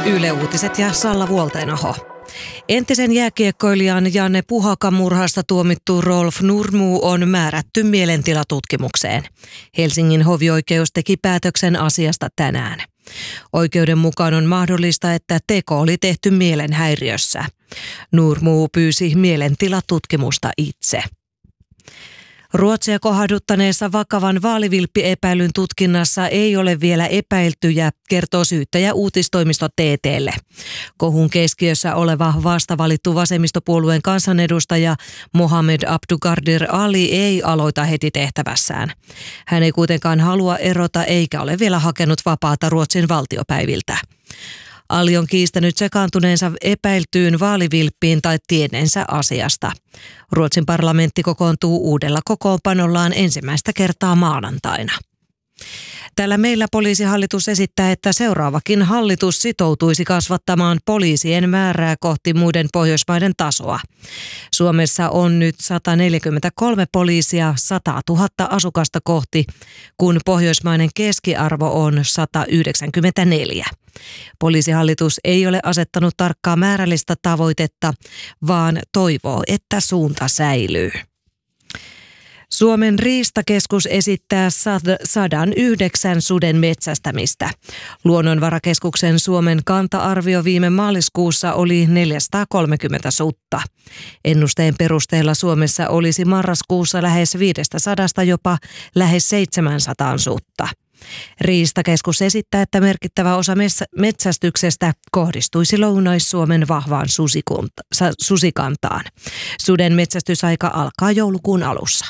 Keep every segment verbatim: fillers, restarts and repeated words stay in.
Yle Uutiset ja Salla Vuoltenaho. Entisen jääkiekkoilijan Janne Puhakan murhasta tuomittu Rolf Nurmo on määrätty mielentilatutkimukseen. Helsingin hovioikeus teki päätöksen asiasta tänään. Oikeuden mukaan on mahdollista, että teko oli tehty mielenhäiriössä. Nurmo pyysi mielentilatutkimusta itse. Ruotsia kohduttaneessa vakavan vaalivilppiepäilyn tutkinnassa ei ole vielä epäiltyjä, kertoo syyttäjä uutistoimisto T T:lle. Kohun keskiössä oleva vastavalittu vasemmistopuolueen kansanedustaja Mohamed Abduqaadir Ali ei aloita heti tehtävässään. Hän ei kuitenkaan halua erota eikä ole vielä hakenut vapaata Ruotsin valtiopäiviltä. Ali on kiistänyt sekaantuneensa epäiltyyn vaalivilppiin tai tienneensä asiasta. Ruotsin parlamentti kokoontuu uudella kokoonpanollaan ensimmäistä kertaa maanantaina. Täällä meillä poliisihallitus esittää, että seuraavakin hallitus sitoutuisi kasvattamaan poliisien määrää kohti muiden Pohjoismaiden tasoa. Suomessa on nyt sata neljäkymmentäkolme poliisia sata tuhatta asukasta kohti, kun pohjoismainen keskiarvo on sata yhdeksänkymmentäneljä. Poliisihallitus ei ole asettanut tarkkaa määrällistä tavoitetta, vaan toivoo, että suunta säilyy. Suomen riistakeskus esittää sadan yhdeksän suden metsästämistä. Luonnonvarakeskuksen Suomen kanta-arvio viime maaliskuussa oli neljäsataakolmekymmentä sutta. Ennusteen perusteella Suomessa olisi marraskuussa lähes viisisataa jopa lähes seitsemänsataa sutta. Riistakeskus esittää, että merkittävä osa metsästyksestä kohdistuisi Lounais-Suomen vahvaan susikantaan. Suden metsästysaika alkaa joulukuun alussa.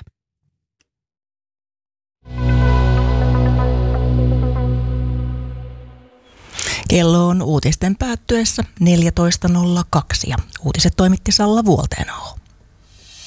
Kello on uutisten päättyessä neljätoista nolla kaksi ja uutiset toimitti Salla Vuoltenaho.